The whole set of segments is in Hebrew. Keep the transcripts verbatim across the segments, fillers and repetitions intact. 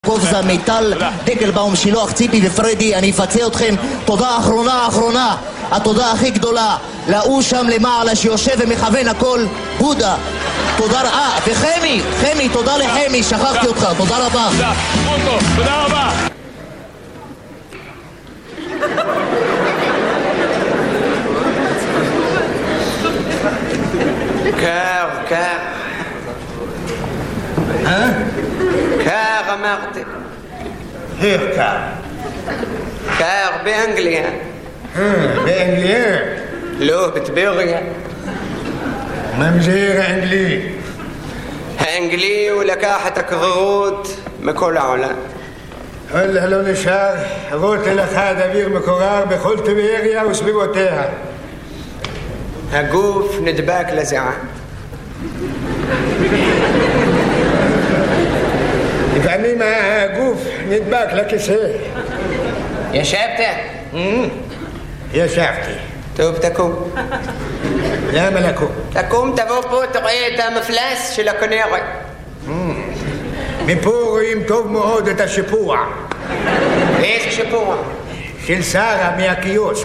קובזה, מיטל, דקלבאום, שילוח, ציפי ופרדי. אני אפצה אתכם. תודה אחרונה אחרונה, התודה הכי גדולה לאו שם למעלה שיושב ומכוון הכל, הודה. תודה רבה. אה, וחמי, חמי, תודה לחמי, שכחתי אותך, תודה רבה. תודה רבה. קר, קר. אה? קר אמרתי. איך קר? קר באנגליה. אה, באנגליה? לא, בטבריה. ממזיר האנגלי. האנגלי הוא לקח את הקררות מכל העולם. וואלה לא נשאר, רוטל אחד אוויר מקורר בכל טבריה וסביבותיה. הגוף נדבק לזיעה. לפעמים הגוף נדבק לכיסא. ישבת? ישבתי. טוב, תקום. למה לקום? תקום, תבוא פה, תראה את המפלס של הכנרת. מפה רואים טוב מאוד את השיפוע. איזה שיפוע? של שרה מהקיוסק.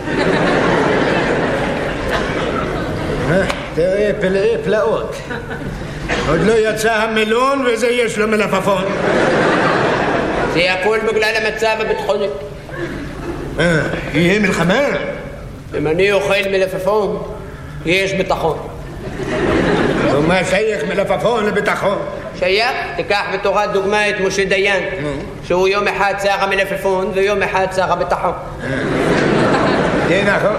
תראה פלאי פלאות. עוד לא יצא המלון וזה יש לו מלפפון. זה הכל בגלל המצב הביטחוני. אה, יהיה מלחמה? אם אני אוכל מלפפון, יש ביטחון. ומה שייך מלפפון לביטחון? שייך, תיקח בתורת דוגמה את משה דיין, שהוא יום אחד שר המלפפון ויום אחד שר הביטחון. זה נכון.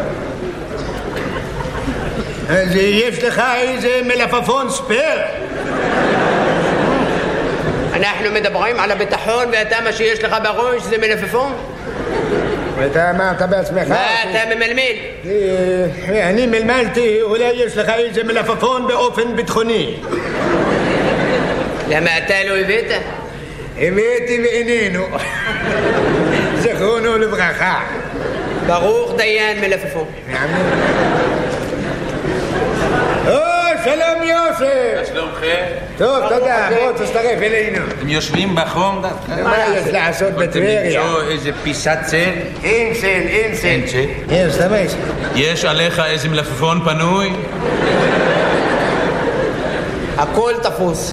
אז יש לך איזה מלפפון ספייר? אנחנו מדברים על הביטחון ואתה מה שיש לך בראש זה מלפפון? ואתה אמרת בעצמך? מה אתה ממלמל? אני מלמלתי, אולי יש לך איזה מלפפון באופן ביטחוני. למה אתה לא הבאת? הבאתי ואיננו. זכרונו לברכה. ברוך דיין מלפפון. או, שלום יוסף. שלומכם. טוב, תודה, בוא תצטרף אלינו. אתם יושבים בחום דווקא? מה יש לעשות בטבריה? למצוא איזה פיסת צל? אין צל, אין צל. אין צל? יש, תמש. יש עליך איזה מלפפון פנוי? הכל תפוס.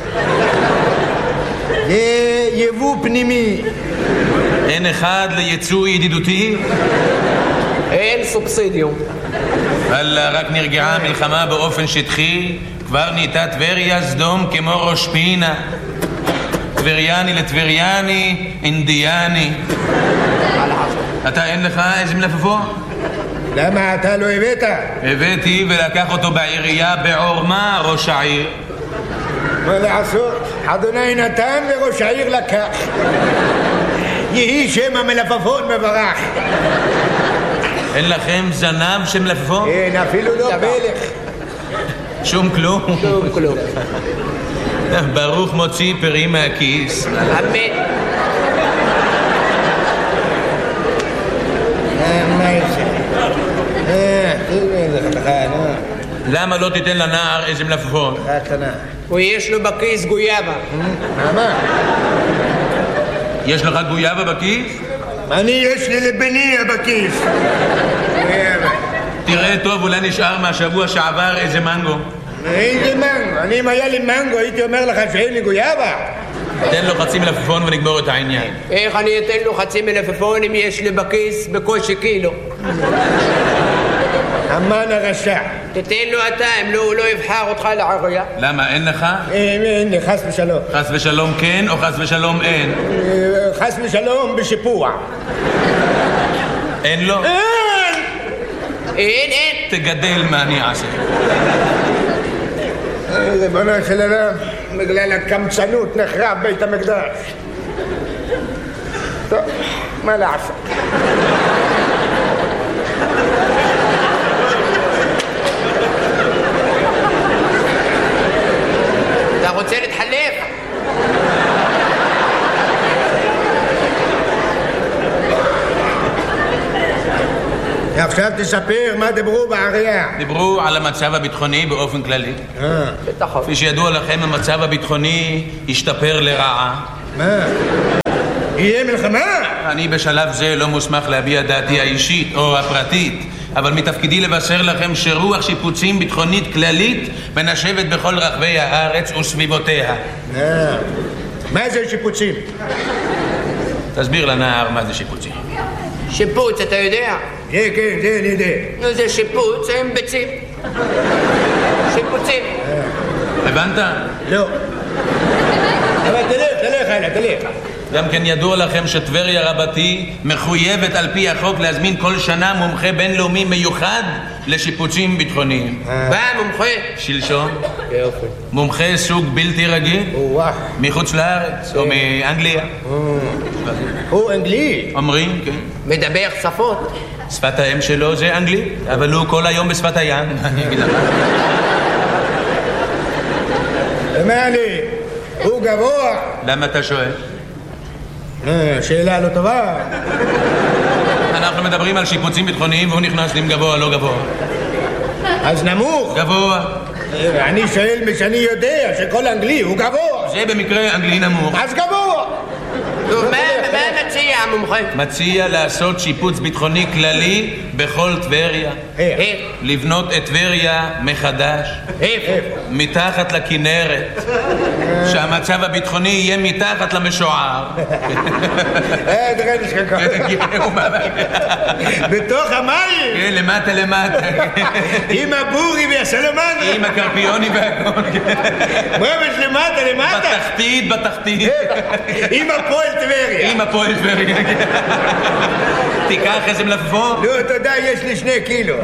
זה יבוא פנימי. אין אחד ליצוא ידידותי? אין סובסידיום. אללה, רק נרגעה המלחמה באופן שטחי, כבר נהייתה טבריה סדום כמו ראש פינה. טבריאני לטבריאני, אינדיאני. אתה אין לך איזה מלפפון? למה אתה לא הבאת? הבאתי ולקח אותו בעירייה בעורמה ראש העיר. מה לעשות? אדוני נתן וראש העיר לקח. יהי שם המלפפון מברך. אין לכם זנב של מלפפון? אין, אפילו לא פלך. שום כלום? שום כלום. ברוך מוציא פרי מהכיס. אמן. מה יש? אה, תראה, למה לא תיתן לנער איזה מלפפון? קטנה. ויש לו בכיס גויאבה. מה? יש לך גויאבה בכיס? אני יש לי לבניה בכיס. תראה טוב, אולי נשאר מהשבוע שעבר איזה מנגו. איזה מנגו? אני אם היה לי מנגו הייתי אומר לך שאין לי גויאבה. תן לו חצי מלפפון ונגמור את העניין. איך אני אתן לו חצי מלפפון אם יש לי בכיס בקושי קילו? המן הרשע. תתן לו אתה, אם לא, הוא לא יבחר אותך לעירייה. למה, אין לך? אין לי, חס ושלום. חס ושלום כן או חס ושלום אין? חס ושלום בשיפוע. אין לו? אין! אין, אין. תגדל מה אני אעשה. ריבונו של עולם, בגלל הקמצנות נחרב בית המקדש. טוב, מה לעשות? אתה רוצה להתחלף? עכשיו תספר מה דיברו בעירייה. דיברו על המצב הביטחוני באופן כללי. בטח. כפי שידוע לכם, המצב הביטחוני השתפר לרעה. מה? יהיה מלחמה? אני בשלב זה לא מוסמך להביע דעתי האישית או הפרטית, אבל מתפקידי לבשר לכם שרוח שיפוצים ביטחונית כללית מנשבת בכל רחבי הארץ וסביבותיה. מה זה שיפוצים? תסביר לנער מה זה שיפוצים. שיפוץ, אתה יודע? כן, כן, זה אני יודע. נו, זה שיפוץ עם ביצים. שיפוצים. הבנת? לא. אבל תלך, תלך, הלאה, תלך. גם כן ידוע לכם שטבריה רבתי מחויבת על פי החוק להזמין כל שנה מומחה בינלאומי מיוחד לשיפוצים ביטחונניים. מה מומחה? שלשום. יופי. מומחה סוג בלתי רגיל. וואו. מחוץ לארץ או מאנגליה. הוא אנגלי. אומרים, כן. מדבר שפות. שפת האם שלו זה אנגלית, אבל הוא כל היום בשפת הים. אני אגיד לך. מה לי? הוא גבוה. למה אתה שואל? שאלה לא טובה. אנחנו מדברים על שיפוצים ביטחוניים והוא נכנס עם גבוה, לא גבוה. אז נמוך. גבוה. אני שואל משאני יודע שכל אנגלי הוא גבוה. זה במקרה אנגלי נמוך. אז גבוה. מה מציע המומחה? מציע לעשות שיפוץ ביטחוני כללי בכל טבריה. איך? לבנות את טבריה מחדש. איפה? מתחת לכנרת. שהמצב הביטחוני יהיה מתחת למשוער. אה, תראה לי שככה. בתוך המים. כן, למטה למטה. עם הבורי והסלמנדרה. עם הקרפיוני והכל. ממש למטה למטה. בתחתית, בתחתית. עם הפועל טבריה. עם הפועל טבריה. תיקח איזה מלפפון. לא, תודה, יש לי שני קילו.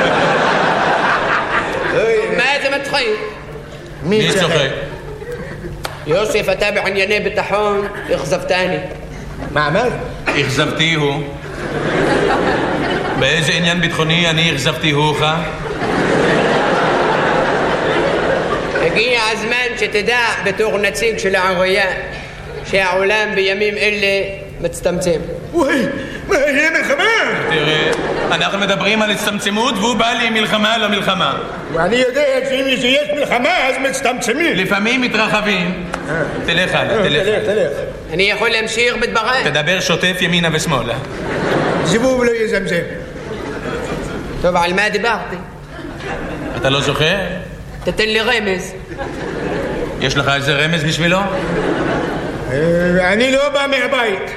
מה זה מצחיק? מי צוחק? יוסף, אתה בענייני ביטחון, אכזבתני. מה אמרת? אכזבתי הוא. באיזה עניין ביטחוני אני אכזבתי הוך? הגיע הזמן שתדע בתור נציג של העירייה שהעולם בימים אלה מצטמצם. וואי, מה, יהיה מלחמה? תראה, אנחנו מדברים על הצטמצמות והוא בא לי עם מלחמה על המלחמה. ואני יודע שאם יש מלחמה אז מצטמצמים. לפעמים מתרחבים. תלך הלאה, תלך תלך, הלאה. תלך. אני יכול להמשיך בדבריי? תדבר שוטף ימינה ושמאלה. זבוב לא יזמזם. טוב, על מה דיברתי? אתה לא זוכר? תתן לי רמז. יש לך איזה רמז בשבילו? אני לא בא מהבית.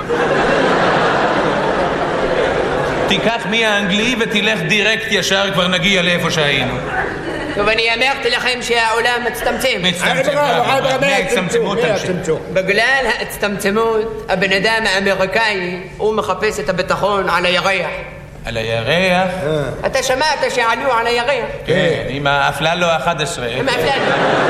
תיקח מהאנגלי ותלך דירקט ישר, כבר נגיע לאיפה שהיינו. טוב, אני אמרתי לכם שהעולם מצטמצם. מצטמצם. מההצטמצמות תמשיך. בגלל ההצטמצמות, הבן אדם האמריקאי, הוא מחפש את הביטחון על הירח. על הירח? אתה שמעת שעלו על הירח? כן, עם האפללו ה-אחת עשרה. עם האפללו.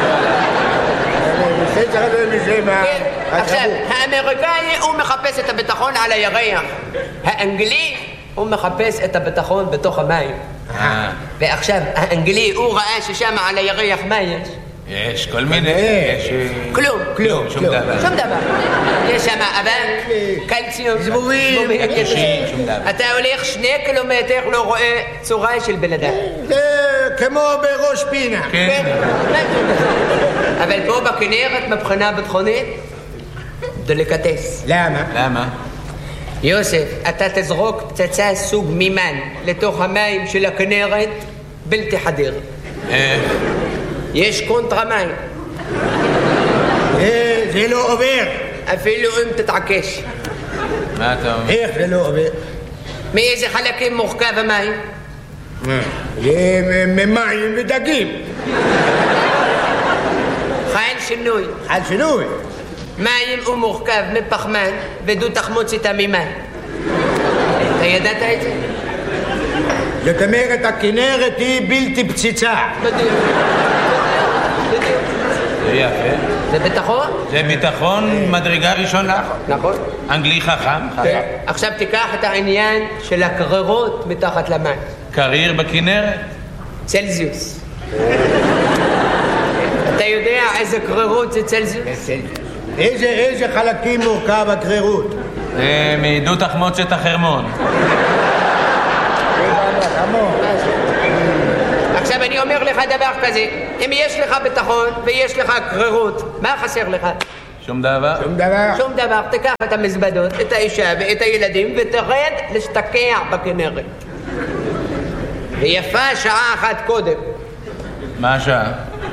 כן, עכשיו, האמריקאי הוא מחפש את הביטחון על הירח. האנגלי הוא מחפש את הביטחון בתוך המים. ועכשיו, האנגלי הוא ראה ששם על הירח מה יש? יש כל מיני, יש... כלום. כלום, שום דבר. שום דבר. יש שם אבק, קלציום, זבובים, שום דבר. אתה הולך שני קילומטר, לא רואה צורה של בן אדם. זה כמו בראש פינה. כן. אבל פה בכנרת, מבחינה ביטחונית, דליקטס. למה? למה? יוסף, אתה תזרוק פצצה סוג מימן לתוך המים של הכנרת, בלתי חדיר. איך? יש קונטרה מים. זה לא עובר. אפילו אם תתעקש. מה אתה אומר? איך זה לא עובר? מאיזה חלקים מורכב המים? זה ממים ודגים. חייל שינוי. על שינוי. מים הוא מורכב מפחמן ודו תחמוץ איתה ממים. אתה ידעת את זה? זאת אומרת, הכנרת היא בלתי פציצה. בדיוק. בדיוק. זה יפה. זה ביטחון? זה ביטחון מדרגה ראשונה. נכון. אנגלי חכם. כן. עכשיו תיקח את העניין של הקררות מתחת למים. קריר בכנרת. צלזיוס. אתה יודע איזה קררות זה צלזיוס? איזה, איזה חלקים מורכב הקרירות? זה מדו תחמוצת החרמון. עכשיו אני אומר לך דבר כזה, אם יש לך ביטחון ויש לך קרירות, מה חסר לך? שום דבר? שום דבר. שום דבר. תיקח את המזוודות, את האישה ואת הילדים ותרד להשתקע בכנרת. ויפה שעה אחת קודם. מה השעה?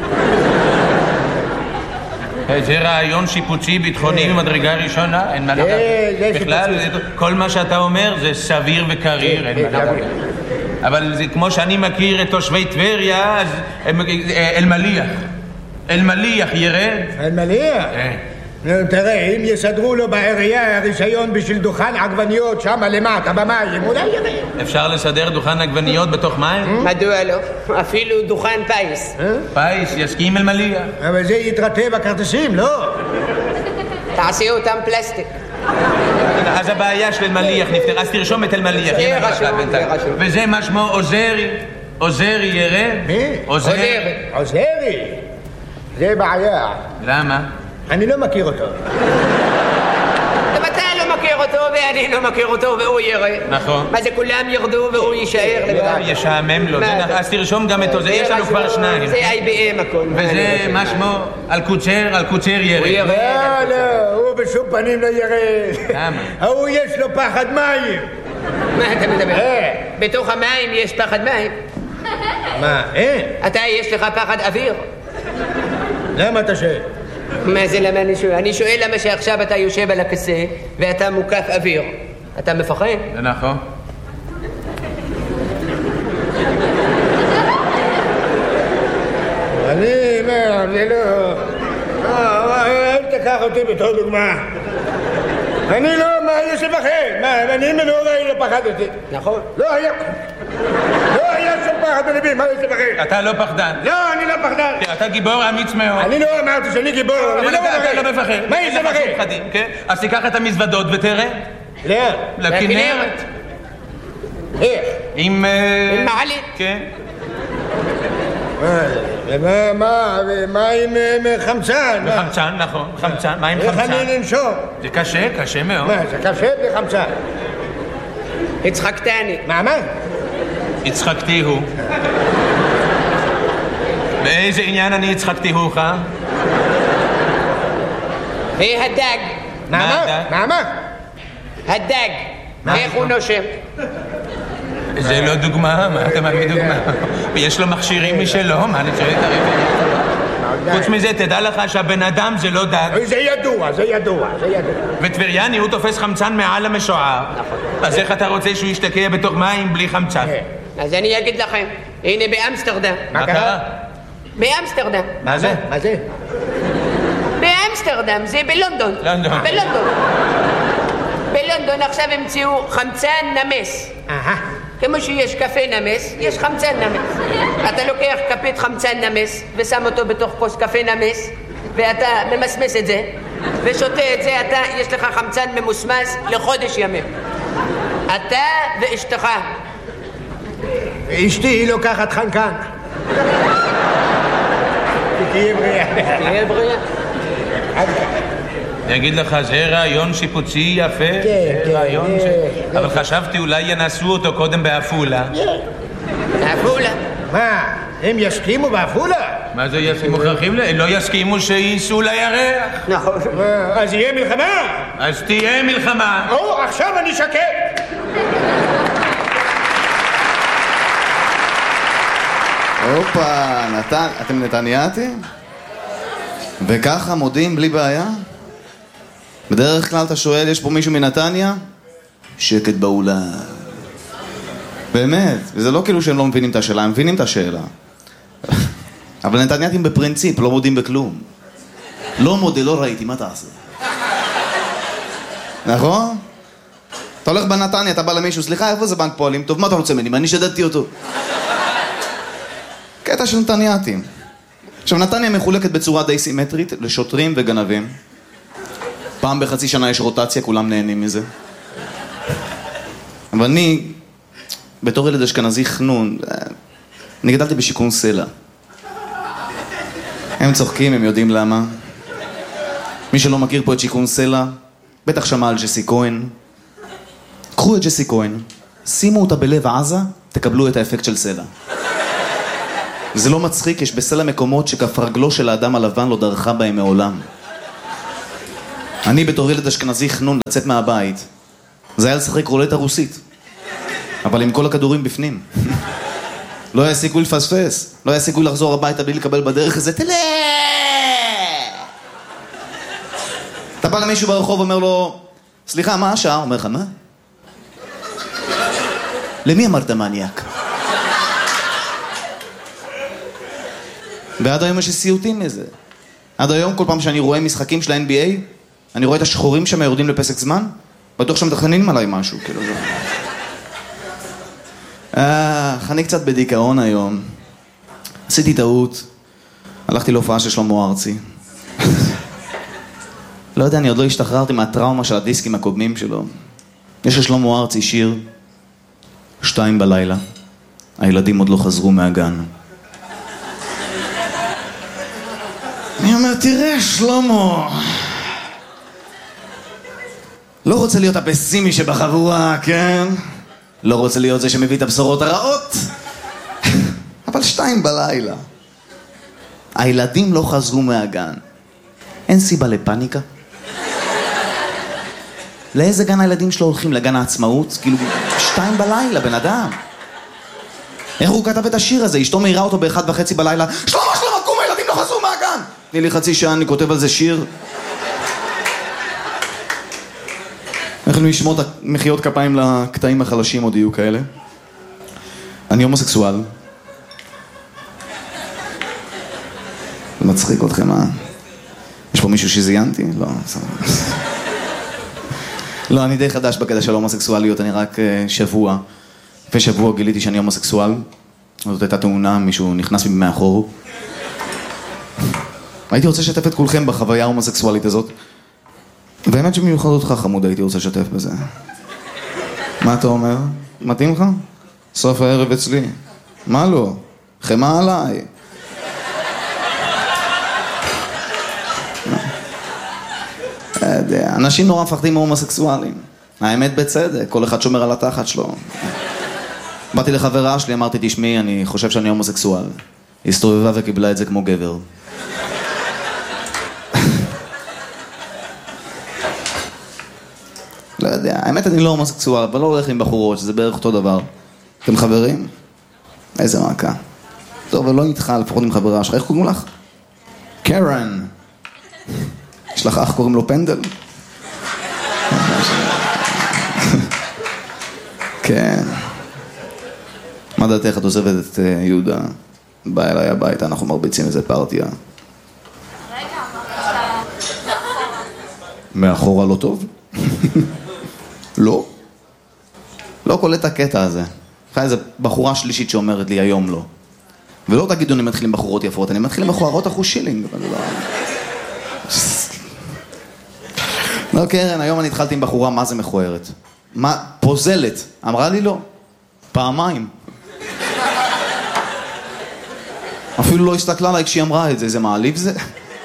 זה רעיון שיפוצי ביטחוני ממדרגה ראשונה, אין מה לדבר. בכלל, כל מה שאתה אומר זה סביר וקריר, אין מה לדבר. אבל זה כמו שאני מכיר את תושבי טבריה, אז אלמליח. אלמליח ירד? אלמליח? נו, תראה, אם יסדרו לו בעירייה הרישיון בשביל דוכן עגבניות שם למטה במים, אולי ירד. אפשר לסדר דוכן עגבניות בתוך מים? מדוע לא? אפילו דוכן פייס. פייס, יסכים אלמליח. אבל זה יתרטה בכרטיסים, לא? תעשי אותם פלסטיק. אז הבעיה של אלמליח נפתר, אז תרשום את אלמליח. זה רשום, זה רשום. וזה מה שמו עוזרי? עוזרי ירד? מי? עוזרי. עוזרי? זה בעיה. למה? אני לא מכיר אותו. גם אתה לא מכיר אותו ואני לא מכיר אותו והוא ירד. נכון. מה זה כולם ירדו והוא יישאר לבד? ישעמם לו. אז תרשום גם את עוזרי, יש לנו כבר שניים. זה איי בי אם הכל. וזה מה שמו? אלקוצר, אלקוצר ירד. לא, לא, הוא בשום פנים לא ירד. למה? הוא יש לו פחד מים. מה אתה מדבר? בתוך המים יש פחד מים. מה, אין? אתה יש לך פחד אוויר. למה אתה שואל? מה זה למה אני שואל? אני שואל למה שעכשיו אתה יושב על הכיסא ואתה מוקף אוויר. אתה מפחד? זה נכון. אני, מה, זה לא... אל תקח אותי בתור דוגמה. אני לא, מה, יש לפחד? מה, אני מנורי לא פחדתי. נכון. לא היה... לא היה שום פחד בלבי, מה יש לפחד? אתה לא פחדן. לא, אני לא פחדן. אתה גיבור אמיץ מאוד. אני לא אמרתי שאני גיבור, אני אבל לא אתה לא מפחד. מה יש לפחד? כן? אז תיקח את המזוודות ותראה. לאן? לכנרת. איך? עם... עם מעלית. כן. מה, מה, מה עם חמצן? חמצן, נכון, חמצן. מה עם חמצן? איך אני לנשום? זה קשה, קשה מאוד. מה, זה קשה בלי חמצן? הצחקתני. מה, מה? הצחקתי הוא. באיזה עניין אני הצחקתי הוך? והדג. מה, מה? מה? הדג. איך הוא נושם? זה לא דוגמה, מה אתה מביא דוגמה? יש לו מכשירים משלו, מה אני שואל את הרב? חוץ מזה, תדע לך שהבן אדם זה לא דג. זה ידוע, זה ידוע, זה ידוע. וטבריאני הוא תופס חמצן מעל המשוער. אז איך אתה רוצה שהוא ישתקע בתוך מים בלי חמצן? אז אני אגיד לכם, הנה באמסטרדם. מה קרה? באמסטרדם. מה זה? מה זה? באמסטרדם, זה בלונדון. לונדון. בלונדון. בלונדון עכשיו המציאו חמצן נמס. אהה. כמו שיש קפה נמס, יש חמצן נמס. אתה לוקח כפית חמצן נמס ושם אותו בתוך כוס קפה נמס ואתה ממסמס את זה ושותה את זה, אתה, יש לך חמצן ממוסמס לחודש ימים. אתה ואשתך. אשתי היא לוקחת חנקן. תהיה בריאה. תהיה בריאה. אני אגיד לך, זה רעיון שיפוצי יפה. כן, כן. רעיון ש... אבל חשבתי אולי ינסו אותו קודם באפולה. עפולה. מה, הם יסכימו באפולה? מה זה יסכימו? מוכרחים? לא יסכימו שייסעו לירח. נכון. אז יהיה מלחמה? אז תהיה מלחמה. או, עכשיו אני שקט. הופה, נתן, אתם נתניאתים? וככה מודיעים בלי בעיה? בדרך כלל אתה שואל, יש פה מישהו מנתניה? שקט באולם. באמת, וזה לא כאילו שהם לא מבינים את השאלה, הם מבינים את השאלה. אבל נתניאתים בפרינציפ, לא מודים בכלום. לא מודה, לא ראיתי, מה תעשה? נכון? אתה הולך בנתניה, אתה בא למישהו, סליחה, איפה זה בנק פועלים? טוב, מה אתה רוצה ממני? מה, אני שדדתי אותו? קטע של נתניאתים. עכשיו, נתניה מחולקת בצורה די סימטרית לשוטרים וגנבים. פעם בחצי שנה יש רוטציה, כולם נהנים מזה. אבל אני, בתור ילד אשכנזי חנון, אני גדלתי בשיקום סלע. הם צוחקים, הם יודעים למה. מי שלא מכיר פה את שיקום סלע, בטח שמע על ג'סי כהן. קחו את ג'סי כהן, שימו אותה בלב עזה, תקבלו את האפקט של סלע. זה לא מצחיק, יש בסלע מקומות שכף רגלו של האדם הלבן לא דרכה בהם מעולם. אני בתור ילד אשכנזי חנון לצאת מהבית. זה היה לשחק רולטה רוסית. אבל עם כל הכדורים בפנים. לא היה סיכוי לפספס. לא היה סיכוי לחזור הביתה בלי לקבל בדרך איזה תלה! אתה בא למישהו ברחוב ואומר לו, סליחה, מה השעה? אומר לך, מה? למי אמרת מניאק? ועד היום יש סיוטים מזה. עד היום כל פעם שאני רואה משחקים של ה-אן בי איי, אני רואה את השחורים שם יורדים לפסק זמן, בטוח שמתכננים עליי משהו, כאילו זה. אה, אני קצת בדיכאון היום. עשיתי טעות. הלכתי להופעה של שלמה ארצי. לא יודע, אני עוד לא השתחררתי מהטראומה של הדיסקים הקודמים שלו. יש לשלמה ארצי שיר, שתיים בלילה. הילדים עוד לא חזרו מהגן. אני אומר, תראה, שלמה. לא רוצה להיות הפסימי שבחבורה, כן? לא רוצה להיות זה שמביא את הבשורות הרעות. אבל שתיים בלילה. הילדים לא חזרו מהגן. אין סיבה לפניקה? לאיזה גן הילדים שלו הולכים? לגן העצמאות? כאילו, שתיים בלילה, בן אדם. איך הוא כתב את השיר הזה? אשתו מהירה אותו באחד וחצי בלילה. שלמה, שלמה, קום, הילדים לא חזרו מהגן! תני לי חצי שעה, אני כותב על זה שיר. איך אני אשמור את מחיאות כפיים לקטעים החלשים עוד יהיו כאלה? אני הומוסקסואל. זה מצחיק אתכם, אה? יש פה מישהו שזיינתי? לא, לא, אני די חדש בקטע של הומוסקסואליות, אני רק שבוע. לפני שבוע גיליתי שאני הומוסקסואל. זאת הייתה תאונה, מישהו נכנס בי מאחור. הייתי רוצה לשתף את כולכם בחוויה ההומוסקסואלית הזאת. והאמת שמיוחד אותך חמוד הייתי רוצה לשתף בזה. מה אתה אומר? מתאים לך? סוף הערב אצלי. מה לא? חמה עליי. אנשים נורא מפחדים מהומוסקסואלים. האמת בצדק, כל אחד שומר על התחת שלו. באתי לחברה שלי, אמרתי, תשמעי, אני חושב שאני הומוסקסואל. היא הסתובבה וקיבלה את זה כמו גבר. לא יודע, האמת אני לא הומוסקסואל, אבל לא הולך עם בחורות, שזה בערך אותו דבר. אתם חברים? איזה מעקה. טוב, ולא איתך, לפחות עם חברה שלך. איך קוראים לך? קרן. יש לך אח קוראים לו פנדל? כן. מה דעתך, את עוזבת את יהודה? בא אליי הביתה, אנחנו מרביצים איזה פרטיה. רגע, אמרת שאתה מאחורה לא טוב? לא? לא קולט את הקטע הזה. אחרי איזה בחורה שלישית שאומרת לי היום לא. ולא תגידו אני מתחיל עם בחורות יפות, אני מתחיל עם בחורות אחושילינג. לא, קרן, היום אני התחלתי עם בחורה, מה זה מכוערת? מה? פוזלת. אמרה לי לא. פעמיים. אפילו לא הסתכלה עליי כשהיא אמרה את זה, זה מעליב זה?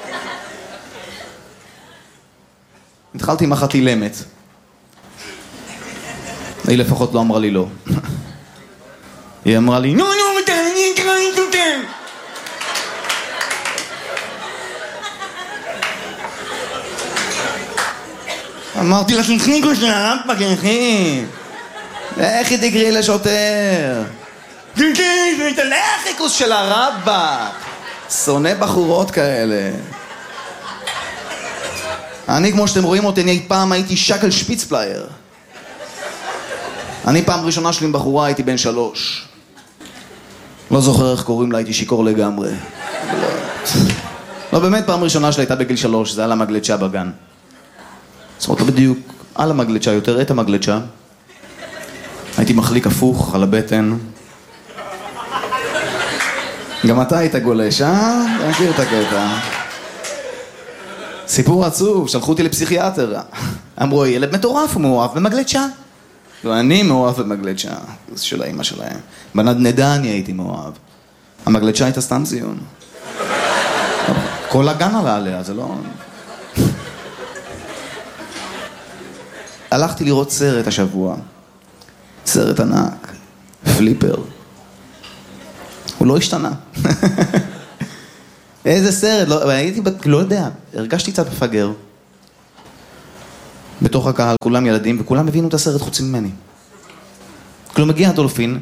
התחלתי עם אחת אילמת. היא לפחות לא אמרה לי לא. היא אמרה לי, נו, נו, מתי, אני אקרא לי תותם. אמרתי לה, תנחיקו של הרמפה, כנחי. איך היא תקראי לשוטר? תנחיקוס של הרמפה. שונא בחורות כאלה. אני, כמו שאתם רואים אותי, אני פעם הייתי שקל שפיצפלייר. אני פעם ראשונה שלי עם בחורה הייתי בן שלוש. לא זוכר איך קוראים לה, הייתי שיקור לגמרי. לא, באמת פעם ראשונה שלי הייתה בגיל שלוש, זה על המגלצ'ה בגן. זאת אומרת, לא בדיוק על המגלצ'ה, יותר את המגלצ'ה. הייתי מחליק הפוך על הבטן. גם אתה היית גולש, אה? אתה מכיר את הקטע. סיפור עצוב, שלחו אותי לפסיכיאטר. אמרו, ילד מטורף, הוא מאוהב במגלצ'ה. ואני מאוהב במגלצ'ה, זה של האמא שלהם. בנדנדה אני הייתי מאוהב. המגלצ'ה הייתה סתם זיון. כל הגן עלה עליה, זה לא... הלכתי לראות סרט השבוע. סרט ענק. פליפר. הוא לא השתנה. איזה סרט, לא, הייתי, לא יודע, הרגשתי קצת מפגר. בתוך הקהל כולם ילדים, וכולם הבינו את הסרט חוץ ממני. כאילו מגיע הדולפין,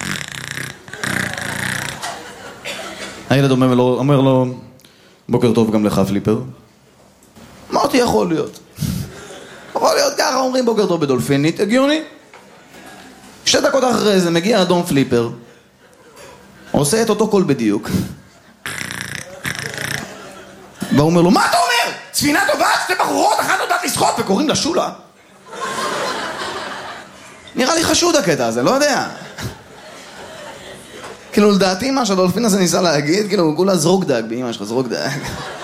הילד אומר לו, אומר לו, בוקר טוב גם לך פליפר. אמרתי, יכול להיות. יכול להיות ככה, אומרים בוקר טוב בדולפינית, הגיוני. שתי דקות אחרי זה מגיע אדום פליפר, עושה את אותו קול בדיוק. והוא אומר לו, מה אתה אומר? ספינה טובה, שתי בחורות, אחת יודעת לשחות וקוראים לה שולה. נראה לי חשוד הקטע הזה, לא יודע. כאילו לדעתי מה שהדולפין הזה ניסה להגיד, כאילו כולה זרוק דג, באמא שלך זרוק דג.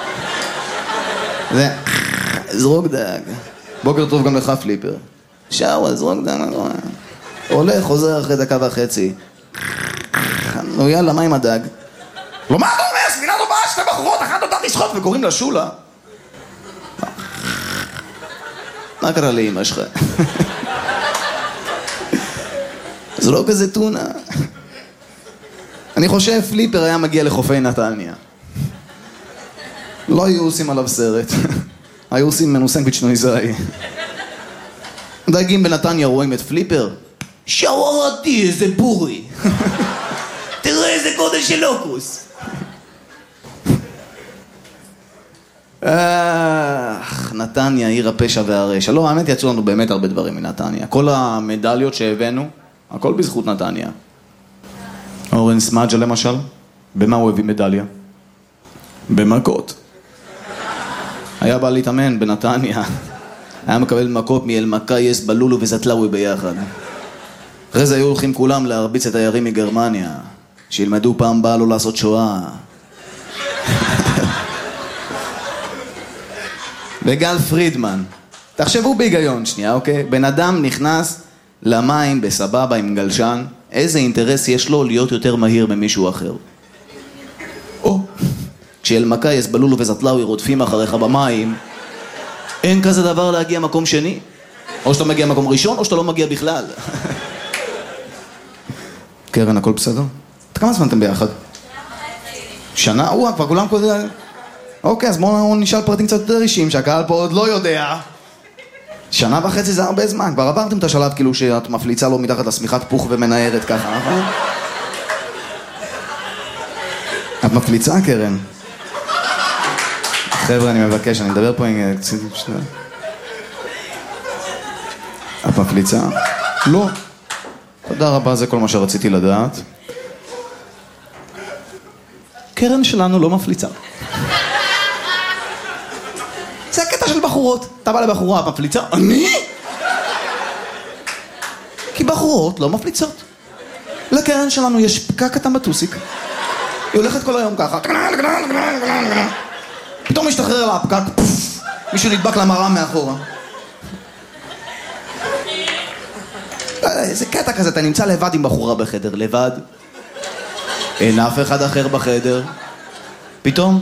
זה, זרוק דג. בוקר טוב גם לך פליפר. שוואל, זרוק דג, הולך, חוזר אחרי דקה וחצי. נו יאללה, מה עם הדג? לא, מה אתה אומר? ספינה טובה, שתי בחורות, אחת יודעת לשחות וקוראים לה שולה. מה קרה לאמא שלך? זה לא כזה טונה. אני חושב פליפר היה מגיע לחופי נתניה. לא היו עושים עליו סרט. היו עושים ממנו סנדוויץ' נויזאי. דייגים בנתניה רואים את פליפר. שווארתי, איזה בורי. תראה איזה גודל של לוקוס. אך, נתניה, עיר הפשע והרשע. לא, האמת יצאו לנו באמת הרבה דברים מנתניה. כל המדליות שהבאנו, הכל בזכות נתניה. אורן סמאג'ה למשל, במה הוא הביא מדליה? במכות. היה בא להתאמן בנתניה. היה מקבל מכות מאלמקייס, בלולו וזטלאווי ביחד. אחרי זה היו הולכים כולם להרביץ את תיירים מגרמניה, שילמדו פעם באה לא לעשות שואה. וגל פרידמן, תחשבו בהיגיון שנייה, אוקיי? בן אדם נכנס למים בסבבה עם גלשן, איזה אינטרס יש לו להיות יותר מהיר ממישהו אחר? או, כשאלמקייס, בלולו וזטלאווי רודפים אחריך במים, אין כזה דבר להגיע מקום שני. או שאתה מגיע מקום ראשון, או שאתה לא מגיע בכלל. קרן, הכל בסדר? כמה זמן אתם ביחד? שנה? וואו, כבר כולם כזה... אוקיי, אז בואו נשאל פרטים קצת יותר אישיים, שהקהל פה עוד לא יודע. שנה וחצי זה הרבה זמן, כבר עברתם את השלב כאילו שאת מפליצה לו מתחת לשמיכת פוך ומנערת ככה, נכון? את מפליצה, קרן? חבר'ה, אני מבקש, אני מדבר פה עם... את מפליצה? לא. תודה רבה, זה כל מה שרציתי לדעת. קרן שלנו לא מפליצה. זה הקטע של בחורות. אתה בא לבחורה, את מפליצה? אני? כי בחורות לא מפליצות. לקרן שלנו יש פקק קטן בטוסיק. היא הולכת כל היום ככה. פתאום משתחרר לה הפקק, פוף, מישהו נדבק למראה מאחורה. זה קטע כזה, אתה נמצא לבד עם בחורה בחדר, לבד. אין אף אחד אחר בחדר. פתאום...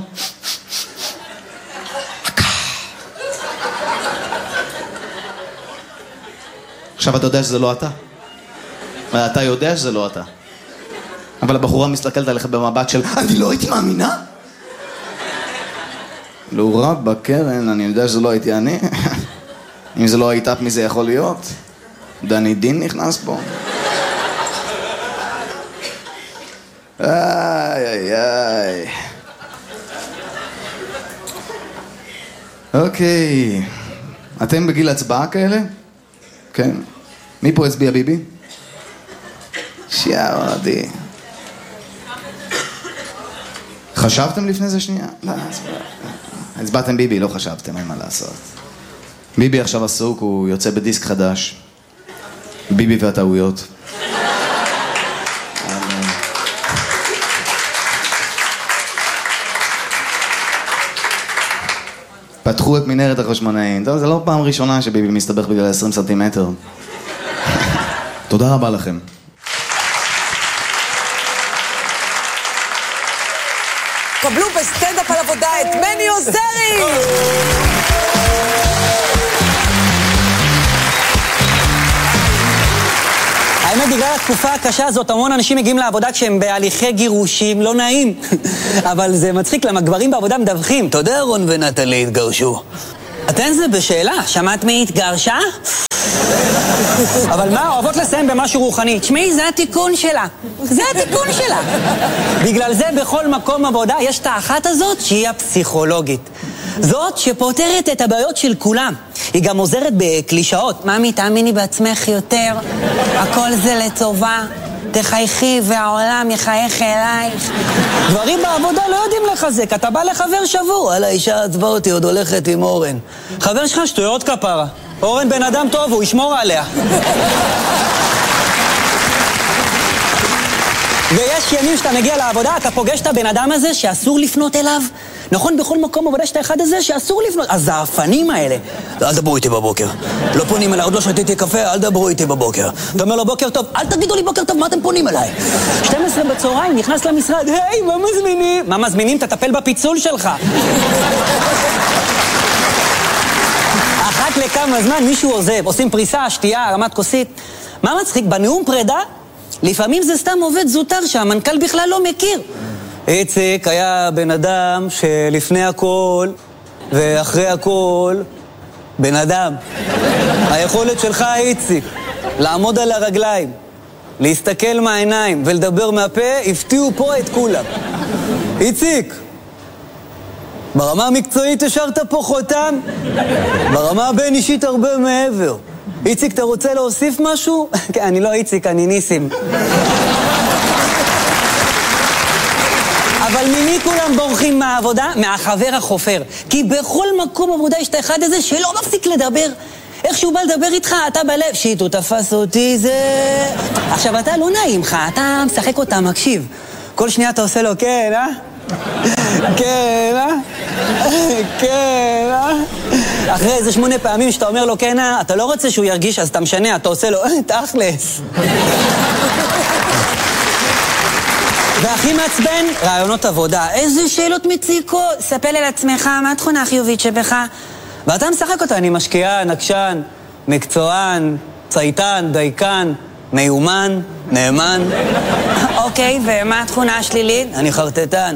עכשיו אתה יודע שזה לא אתה. אתה יודע שזה לא אתה. אבל הבחורה מסתכלת עליך במבט של אני לא הייתי מאמינה? לא רק בקרן, אני יודע שזה לא הייתי אני. אם זה לא היית מי זה יכול להיות? דני דין נכנס פה. איי איי איי. אוקיי. אתם בגיל הצבעה כאלה? כן. מי פה הצביע ביבי? שיערדי. חשבתם לפני זה שנייה? לא, הצבעתם ביבי, לא חשבתם, אין מה לעשות. ביבי עכשיו עסוק, הוא יוצא בדיסק חדש. ביבי והטעויות. פתחו את מנהרת החשמונאים. טוב, זה לא פעם ראשונה שביבי מסתבך בגלל עשרים סנטימטר. תודה רבה לכם. קבלו בסטנדאפ על עבודה את מני עוזרי! האמת, בגלל התקופה הקשה הזאת, המון אנשים מגיעים לעבודה כשהם בהליכי גירושים, לא נעים. אבל זה מצחיק, למה גברים בעבודה מדווחים. אתה יודע, רון ונטלי התגרשו. אתן זה בשאלה, שמעת מי התגרשה? אבל מה, אוהבות לסיים במשהו רוחני. תשמעי, זה התיקון שלה. זה התיקון שלה. בגלל זה בכל מקום עבודה יש את האחת הזאת שהיא הפסיכולוגית. זאת שפותרת את הבעיות של כולם. היא גם עוזרת בקלישאות. ממי, תאמיני בעצמך יותר. הכל זה לטובה. תחייכי והעולם יחייך אלייך. דברים בעבודה לא יודעים לחזק. אתה בא לחבר שבור. על האישה עצבה אותי, עוד הולכת עם אורן. חבר שלך שטויות כפרה. אורן בן אדם טוב, הוא ישמור עליה. ויש ימים שאתה מגיע לעבודה, אתה פוגש את הבן אדם הזה שאסור לפנות אליו. נכון, בכל מקום עבודה שאתה אחד הזה שאסור לפנות. אז האפנים האלה. אל דברו איתי בבוקר. לא פונים אליי, עוד לא שתיתי קפה, אל דברו איתי בבוקר. אתה אומר לו בוקר טוב, אל תגידו לי בוקר טוב, מה אתם פונים אליי? שתים עשרה בצהריים, נכנס למשרד, היי, מה מזמינים? מה מזמינים? תטפל בפיצול שלך. אחת לכמה זמן מישהו עוזב, עושים פריסה, שתייה, הרמת כוסית. מה מצחיק? בנאום פרידה, לפעמים זה סתם עובד זוטר שהמנכ"ל בכלל לא מכיר. איציק היה בן אדם שלפני הכל ואחרי הכל בן אדם. היכולת שלך, איציק, לעמוד על הרגליים, להסתכל מהעיניים ולדבר מהפה, הפתיעו פה את כולם. איציק, ברמה המקצועית השארת פה חותם, ברמה הבין אישית הרבה מעבר. איציק, אתה רוצה להוסיף משהו? כן, אני לא איציק, אני ניסים. אבל ממי כולם בורחים מהעבודה? מהחבר החופר. כי בכל מקום עבודה יש את האחד הזה שלא מפסיק לדבר. איך שהוא בא לדבר איתך, אתה בלב, שיט, הוא תפס אותי, זה... עכשיו, אתה לא נעים לך, אתה משחק אותה, מקשיב. כל שנייה אתה עושה לו, כן, אה? כן, אה? כן, אה? אחרי איזה שמונה פעמים שאתה אומר לו, כן, אה? אתה לא רוצה שהוא ירגיש, אז אתה משנה, אתה עושה לו, תכלס. והכי מעצבן, רעיונות עבודה. איזה שאלות מציקות. ספל על עצמך, מה התכונה החיובית שבך? ואתה משחק אותה, אני משקיען, נקשן, מקצוען, צייתן, דייקן, מיומן, נאמן. אוקיי, ומה התכונה השלילית? אני חרטטן.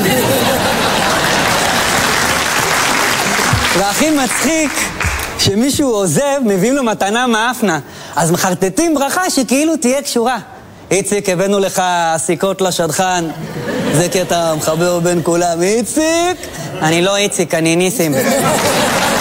והכי מצחיק, שמישהו עוזב, מביאים לו מתנה מאפנה. אז מחרטטים ברכה שכאילו תהיה קשורה. איציק, הבאנו לך סיכות לשדכן. זה כי אתה מחבר בין כולם. איציק? אני לא איציק, אני ניסים.